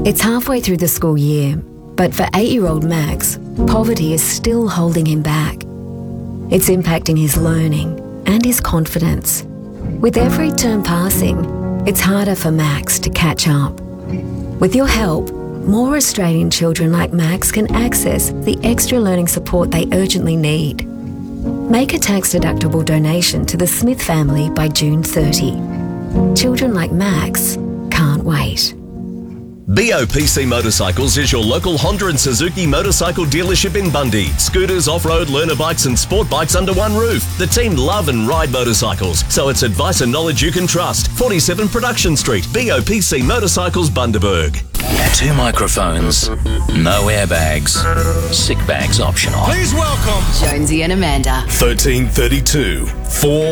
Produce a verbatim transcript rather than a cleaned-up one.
It's halfway through the school year, but for eight-year-old Max, poverty is still holding him back. It's impacting his learning and his confidence. With every term passing, it's harder for Max to catch up. With your help, more Australian children like Max can access the extra learning support they urgently need. Make a tax-deductible donation to the Smith family by June thirtieth. Children like Max can't wait. B O P C Motorcycles is your local Honda and Suzuki motorcycle dealership in Bundy. Scooters, off-road, learner bikes and sport bikes under one roof. The team love and ride motorcycles, so it's advice and knowledge you can trust. forty-seven Production Street, B O P C Motorcycles, Bundaberg. Two microphones, no airbags, sick bags optional. Please welcome Jonesy and Amanda. thirteen thirty-two, four